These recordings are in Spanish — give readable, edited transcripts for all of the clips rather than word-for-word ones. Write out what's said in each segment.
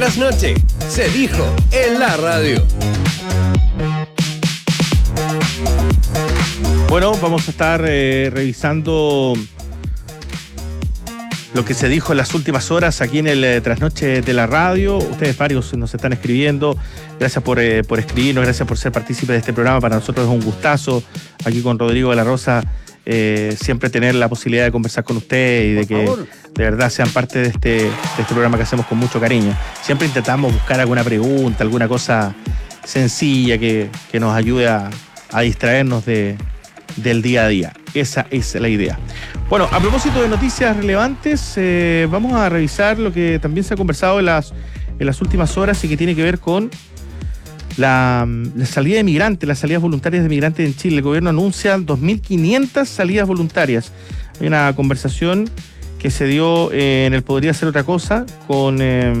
Trasnoche, se dijo en la radio. Bueno, vamos a estar revisando lo que se dijo en las últimas horas aquí en el Trasnoche de la radio. Ustedes varios nos están escribiendo. Gracias por escribirnos, gracias por ser partícipes de este programa. Para nosotros es un gustazo aquí con Rodrigo de la Rosa siempre tener la posibilidad de conversar con ustedes y de que de verdad sean parte de este programa que hacemos con mucho cariño. Siempre intentamos buscar alguna pregunta, alguna cosa sencilla que nos ayude a distraernos del día a día. Esa es la idea. Bueno, a propósito de noticias relevantes, vamos a revisar lo que también se ha conversado en las últimas horas y que tiene que ver con la salida de migrantes, las salidas voluntarias de migrantes en Chile. El gobierno anuncia 2.500 salidas voluntarias. Hay una conversación que se dio en el Podría Ser Otra Cosa con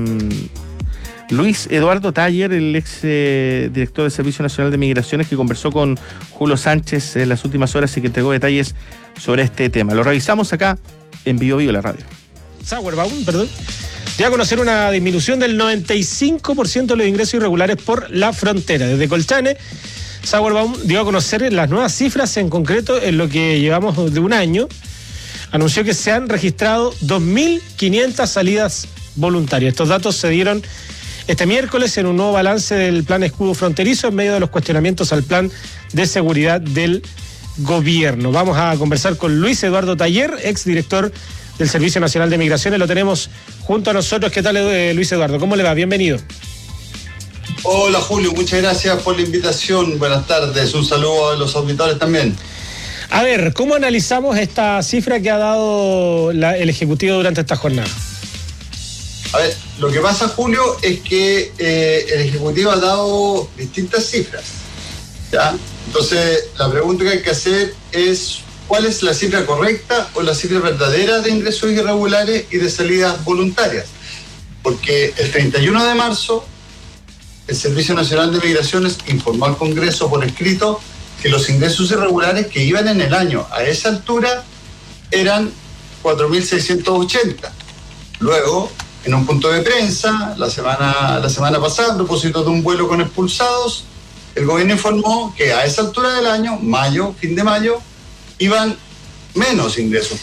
Luis Eduardo Taller, el ex director del Servicio Nacional de Migraciones, que conversó con Julio Sánchez en las últimas horas y que entregó detalles sobre este tema. Lo revisamos acá en Bio Bio, la radio. Sauerbaum, perdón. Dio a conocer una disminución del 95% de los ingresos irregulares por la frontera. Desde Colchane, Sauerbaum dio a conocer las nuevas cifras, en concreto en lo que llevamos de un año. Anunció que se han registrado 2.500 salidas voluntarias. Estos datos se dieron este miércoles en un nuevo balance del Plan Escudo Fronterizo en medio de los cuestionamientos al Plan de Seguridad del Gobierno. Vamos a conversar con Luis Eduardo Taller, exdirector del Servicio Nacional de Migraciones. Lo tenemos junto a nosotros. ¿Qué tal, Luis Eduardo? ¿Cómo le va? Bienvenido. Hola, Julio. Muchas gracias por la invitación. Buenas tardes. Un saludo a los auditores también. A ver, ¿cómo analizamos esta cifra que ha dado el Ejecutivo durante esta jornada? A ver, lo que pasa, Julio, es que el Ejecutivo ha dado distintas cifras, ¿ya? Entonces, la pregunta que hay que hacer es ¿cuál es la cifra correcta o la cifra verdadera de ingresos irregulares y de salidas voluntarias? Porque el 31 de marzo, el Servicio Nacional de Migraciones informó al Congreso por escrito que los ingresos irregulares que iban en el año a esa altura eran 4.680. Luego, en un punto de prensa, la semana pasada, a propósito de un vuelo con expulsados, el gobierno informó que a esa altura del año, fin de mayo, iban menos ingresos,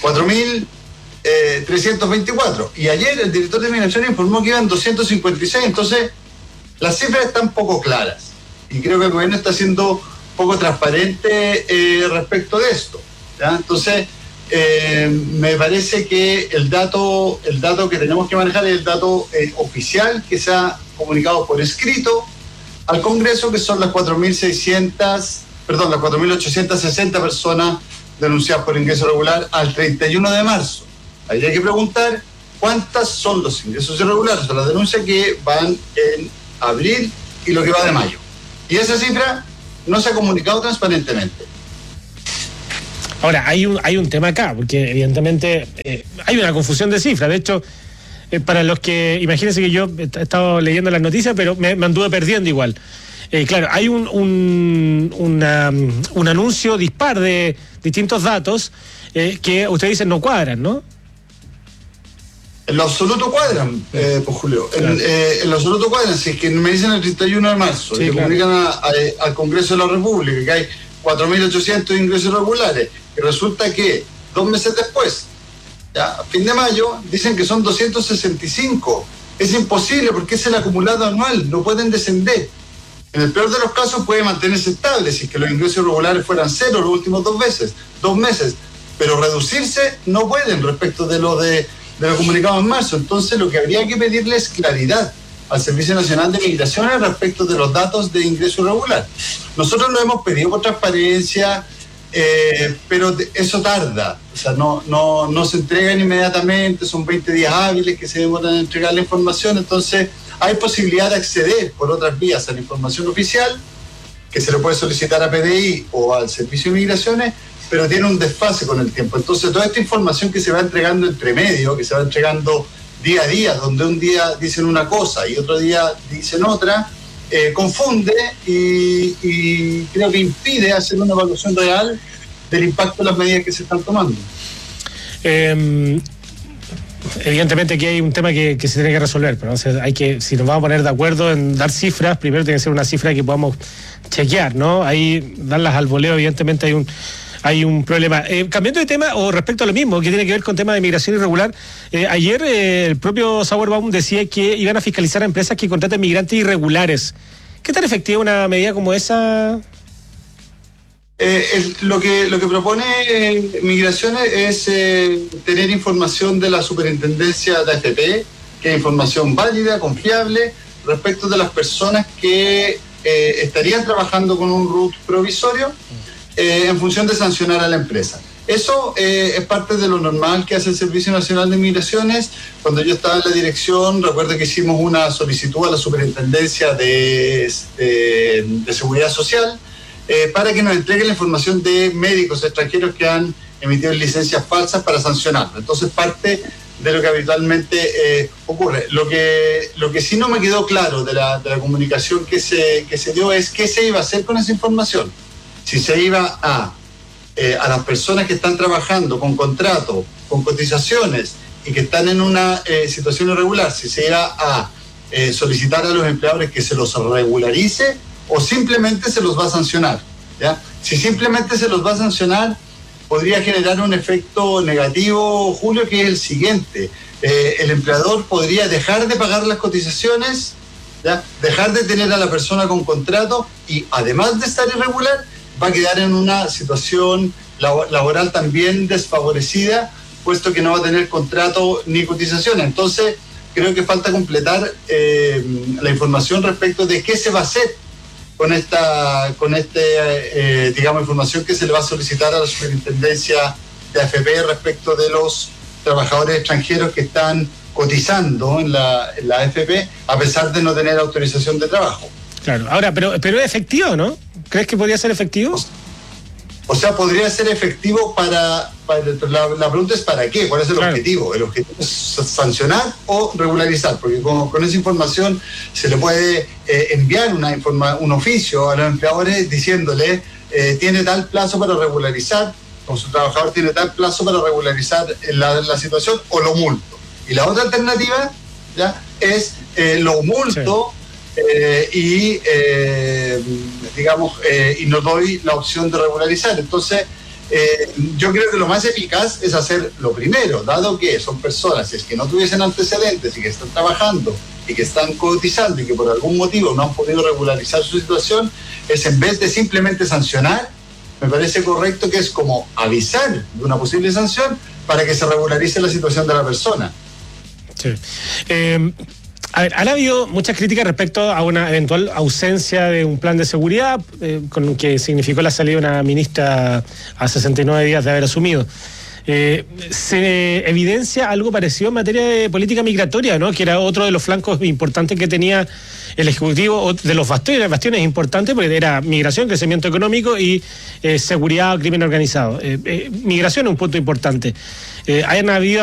4.324. Y ayer el director de Migración informó que iban 256. Entonces, las cifras están poco claras. Y creo que el gobierno está siendo poco transparente respecto de esto, ¿ya? Entonces, me parece que el dato que tenemos que manejar es el dato oficial que se ha comunicado por escrito al Congreso, que son las 4.860 personas denunciadas por ingreso irregular al 31 de marzo. Ahí hay que preguntar cuántas son los ingresos irregulares, o sea, las denuncias que van en abril y lo que va de mayo. Y esa cifra no se ha comunicado transparentemente. Ahora, hay un tema acá, porque evidentemente hay una confusión de cifras. De hecho, para los que, imagínense que yo he estado leyendo las noticias, pero me anduve perdiendo igual. Claro, hay un anuncio dispar de distintos datos que ustedes dicen no cuadran, ¿no? En lo absoluto cuadran, pues Julio. Claro. En lo absoluto cuadran. Si es que me dicen el 31 de marzo, sí, y claro, comunican al Congreso de la República que hay 4.800 ingresos irregulares, y resulta que 2 meses después, ya, a fin de mayo, dicen que son 265. Es imposible porque es el acumulado anual, no pueden descender. En el peor de los casos puede mantenerse estable si es que los ingresos irregulares fueran cero los últimos 2 meses, pero reducirse no pueden respecto de lo comunicado en marzo. Entonces, lo que habría que pedirle es claridad al Servicio Nacional de Migraciones respecto de los datos de ingreso irregular. Nosotros lo hemos pedido por transparencia, pero eso tarda, o sea, no se entregan inmediatamente, son 20 días hábiles que se demoran en entregar la información. Entonces hay posibilidad de acceder por otras vías a la información oficial, que se le puede solicitar a PDI o al Servicio de Migraciones, pero tiene un desfase con el tiempo. Entonces toda esta información que se va entregando entre medio, que se va entregando día a día, donde un día dicen una cosa y otro día dicen otra, confunde y creo que impide hacer una evaluación real del impacto de las medidas que se están tomando. Evidentemente aquí hay un tema que se tiene que resolver, pero entonces si nos vamos a poner de acuerdo en dar cifras, primero tiene que ser una cifra que podamos chequear, ¿no? Ahí darlas al voleo, evidentemente hay un problema. Cambiando de tema, o respecto a lo mismo, que tiene que ver con tema de migración irregular, ayer el propio Sauerbaum decía que iban a fiscalizar a empresas que contraten migrantes irregulares. ¿Qué tan efectiva una medida como esa? Lo que propone Migraciones es tener información de la Superintendencia de AFP, que es información válida, confiable, respecto de las personas que estarían trabajando con un RUT provisorio en función de sancionar a la empresa. Eso es parte de lo normal que hace el Servicio Nacional de Migraciones. Cuando yo estaba en la dirección, recuerdo que hicimos una solicitud a la Superintendencia de Seguridad Social para que nos entreguen la información de médicos extranjeros que han emitido licencias falsas para sancionarlo. Entonces, parte de lo que habitualmente ocurre. Lo que sí no me quedó claro de la comunicación que se dio es qué se iba a hacer con esa información. Si se iba a las personas que están trabajando con contrato, con cotizaciones y que están en una situación irregular, si se iba a solicitar a los empleadores que se los regularice o simplemente se los va a sancionar, ¿ya? Si simplemente se los va a sancionar, podría generar un efecto negativo, Julio, que es el siguiente. El empleador podría dejar de pagar las cotizaciones, ¿ya? Dejar de tener a la persona con contrato y, además de estar irregular, va a quedar en una situación laboral también desfavorecida, puesto que no va a tener contrato ni cotización. Entonces, creo que falta completar la información respecto de qué se va a hacer con digamos, información que se le va a solicitar a la Superintendencia de AFP respecto de los trabajadores extranjeros que están cotizando en la AFP a pesar de no tener autorización de trabajo. Claro, ahora, pero es efectivo, ¿no? ¿Crees que podría ser efectivo? O sea, podría ser efectivo la pregunta es ¿para qué? ¿Cuál es el objetivo? El objetivo es sancionar o regularizar, porque con esa información se le puede enviar un oficio a los empleadores diciéndole tiene tal plazo para regularizar, o su trabajador tiene tal plazo para regularizar la situación, o lo multo. Y la otra alternativa, ¿ya?, es lo multo y no doy la opción de regularizar. Entonces, yo creo que lo más eficaz es hacer lo primero, dado que son personas que no tuviesen antecedentes y que están trabajando y que están cotizando y que por algún motivo no han podido regularizar su situación, es en vez de simplemente sancionar, me parece correcto que es como avisar de una posible sanción para que se regularice la situación de la persona. Sí. A ver, han habido muchas críticas respecto a una eventual ausencia de un plan de seguridad, con lo que significó la salida de una ministra a 69 días de haber asumido. Se evidencia algo parecido en materia de política migratoria, ¿no?, que era otro de los flancos importantes que tenía el Ejecutivo, de los bastiones importantes, porque era migración, crecimiento económico y seguridad o crimen organizado. Migración es un punto importante. Hayan habido